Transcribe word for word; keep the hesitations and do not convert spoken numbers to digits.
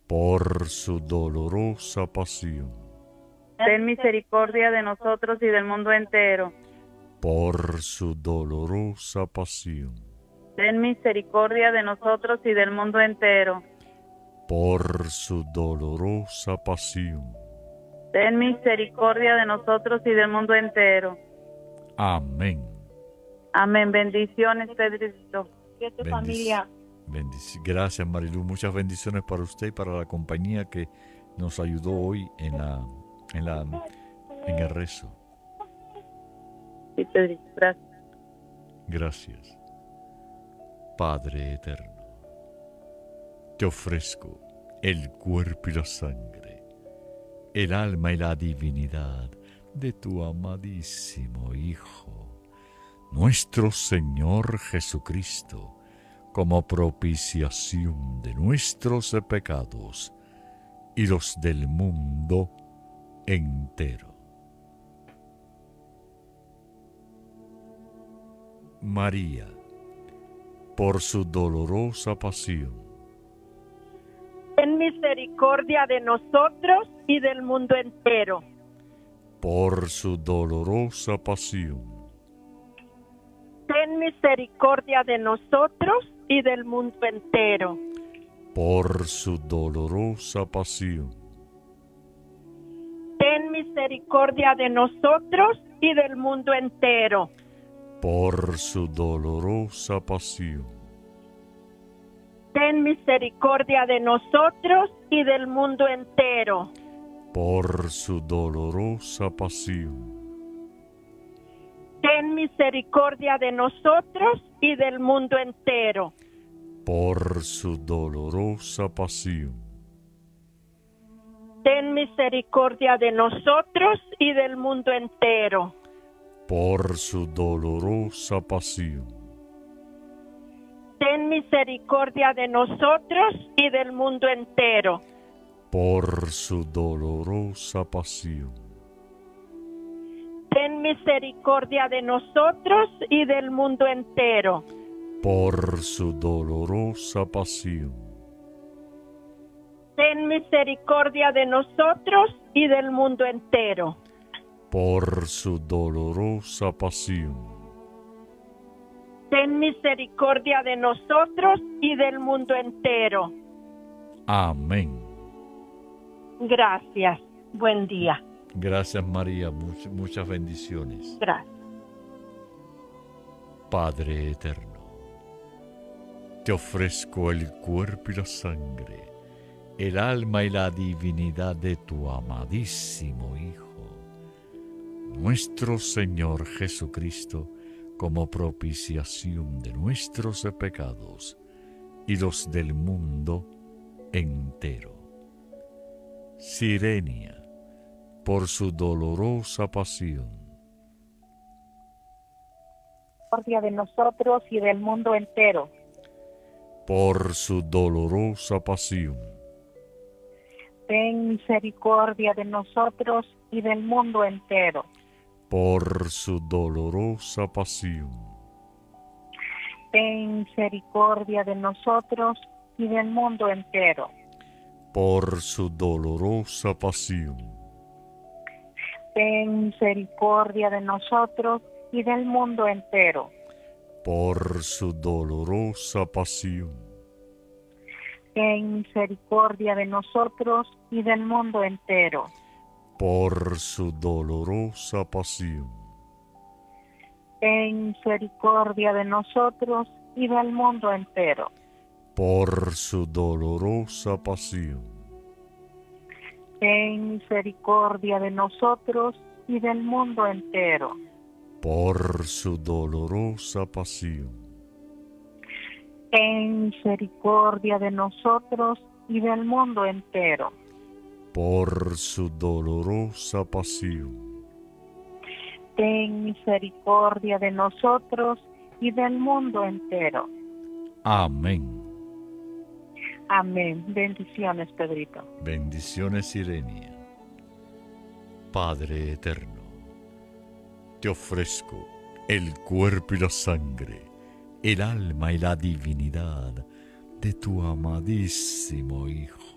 por su dolorosa pasión, ten misericordia de nosotros y del mundo entero. por su dolorosa pasión, Ten misericordia de nosotros y del mundo entero. por su dolorosa pasión. Ten misericordia de nosotros y del mundo entero. Amén. Amén. Bendiciones, Pedrito. Y a tu Bendic- familia. bendic- Gracias, Marilu. Muchas bendiciones para usted y para la compañía que nos ayudó hoy en la, en la, en el rezo. Sí, Pedrito. Gracias. Gracias. Padre eterno, te ofrezco el cuerpo y la sangre, el alma y la divinidad de tu amadísimo Hijo, nuestro Señor Jesucristo, como propiciación de nuestros pecados y los del mundo entero. María, por su dolorosa pasión, Ten misericordia de nosotros y del mundo entero. por su dolorosa pasión, Ten misericordia de nosotros y del mundo entero. por su dolorosa pasión, Ten misericordia de nosotros y del mundo entero. por su dolorosa pasión, Ten misericordia de nosotros y del mundo entero. por su dolorosa pasión, Ten misericordia de nosotros y del mundo entero. por su dolorosa pasión, Ten misericordia de nosotros y del mundo entero. por su dolorosa pasión, Ten misericordia de nosotros y del mundo entero. por su dolorosa pasión, Ten misericordia de nosotros y del mundo entero. por su dolorosa pasión, Ten misericordia de nosotros y del mundo entero. por su dolorosa pasión, Ten misericordia de nosotros y del mundo entero. amén. Gracias. Buen día. Gracias, María, much- muchas bendiciones. Gracias. Padre eterno, te ofrezco el cuerpo y la sangre, el alma y la divinidad de tu amadísimo Hijo, nuestro Señor Jesucristo, como propiciación de nuestros pecados y los del mundo entero. Sirenia, por su dolorosa pasión, Misericordia de nosotros y del mundo entero. por su dolorosa pasión, Ten misericordia de nosotros y del mundo entero. por su dolorosa pasión, Ten misericordia de nosotros y del mundo entero. por su dolorosa pasión, Ten misericordia de nosotros y del mundo entero. por su dolorosa pasión, Ten misericordia de nosotros y del mundo entero. por su dolorosa pasión, Ten misericordia de nosotros y del mundo entero. por su dolorosa pasión, Ten misericordia de nosotros y del mundo entero. por su dolorosa pasión, Ten misericordia de nosotros y del mundo entero. por su dolorosa pasión, Ten misericordia de nosotros y del mundo entero. amén. Amén. Bendiciones, Pedrito. Bendiciones, Sirenia. Padre eterno, te ofrezco el cuerpo y la sangre, el alma y la divinidad de tu amadísimo Hijo,